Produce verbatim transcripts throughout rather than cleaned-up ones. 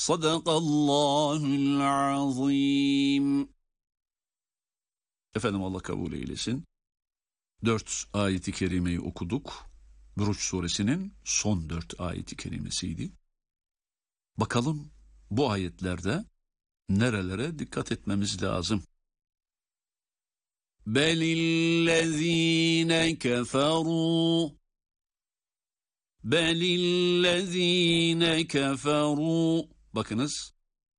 Sadakallahul azim. Efendim Allah kabul eylesin. Dört ayeti kerimeyi okuduk. Buruç suresinin son dört ayeti kerimesiydi. Bakalım bu ayetlerde nerelere dikkat etmemiz lazım? Belillezine keferu Belillezine keferu. Bakınız.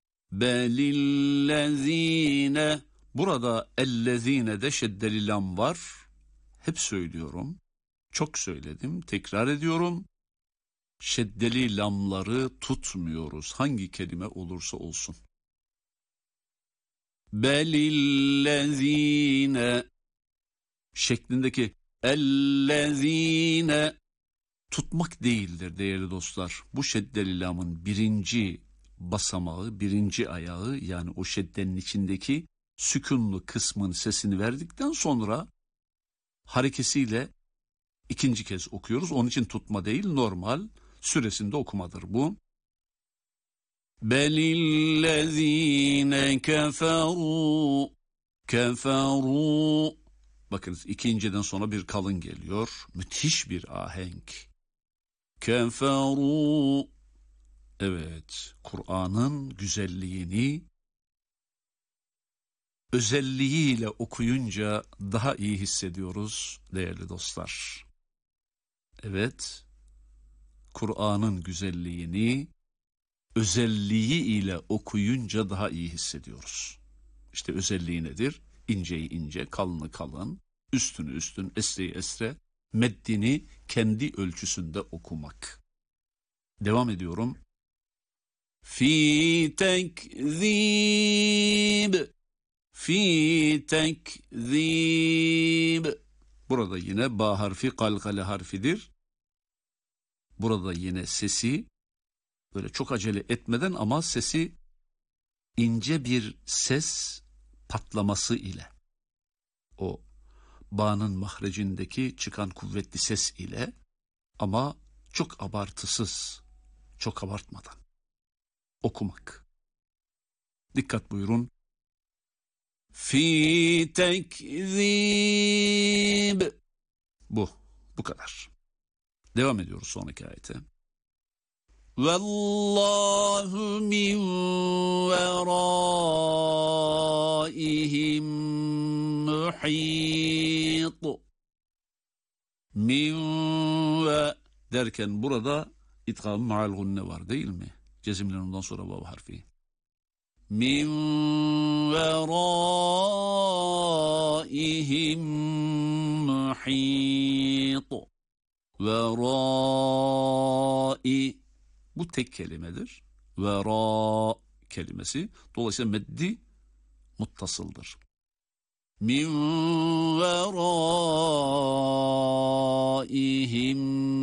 Belillezine. Burada ellezine'de şeddeli lam var. Hep söylüyorum. Çok söyledim. Tekrar ediyorum. Şeddeli lamları tutmuyoruz. Hangi kelime olursa olsun. Belillezine şeklindeki ellezine tutmak değildir değerli dostlar. Bu şeddeli lamın birinci basamağı, birinci ayağı, yani o şeddenin içindeki sükunlu kısmın sesini verdikten sonra harekesiyle ikinci kez okuyoruz. Onun için tutma değil, normal süresinde okumadır bu. Belillezine keferu keferu. Bakınız ikinciden sonra bir kalın geliyor. Müthiş bir ahenk. Keferu. Evet, Kur'an'ın güzelliğini özelliğiyle okuyunca daha iyi hissediyoruz değerli dostlar. Evet, Kur'an'ın güzelliğini özelliği ile okuyunca daha iyi hissediyoruz. İşte özelliği nedir? İnceyi ince, kalını kalın, üstünü üstün, esreyi esre, meddini kendi ölçüsünde okumak. Devam ediyorum. Fi tekzib. Fi tekzib. Burada yine ba harfi kalkale harfidir. Burada yine sesi böyle çok acele etmeden ama sesi ince bir ses patlaması ile, o ba'nın mahrecindeki çıkan kuvvetli ses ile, ama çok abartısız, çok abartmadan okumak. Dikkat buyurun. Fi tekzib. Bu, bu kadar. Devam ediyoruz sonraki ayete. Vallahu min veraihim muhit. Min ve derken burada idgam ma'al gunne var değil mi? Cezimlerin ondan sonra vav harfi. Min veraihim muhit. Verai, bu tek kelimedir. Vera kelimesi. Dolayısıyla meddi muttasıldır. Min veraihim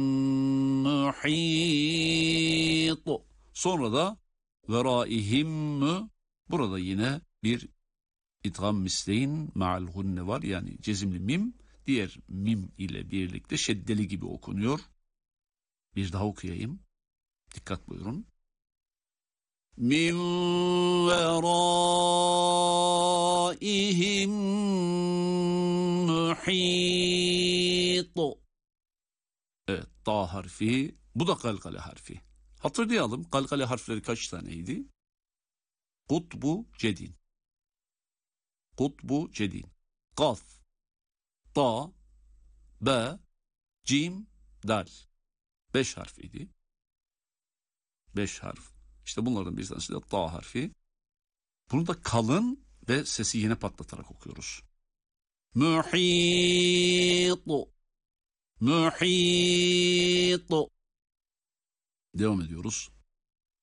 muhit. Sonra da veraihim, burada yine bir idgam misleyn ma'al gunne var. Yani cezimli mim diğer mim ile birlikte şeddeli gibi okunuyor. Bir daha okuyayım. Dikkat buyurun. Min veraihim muhit. Evet, ta harfi, bu da kalkale harfi. Hatırlayalım, kalkale harfleri kaç taneydi? Kutbu cedin. Kutbu cedin. Kaf, ta, be, cim, dal. Beş harf idi. Beş harf. İşte bunların bir tanesi de ta harfi. Bunu da kalın ve sesi yine patlatarak okuyoruz. Muhit. Muhit. Devam ediyoruz.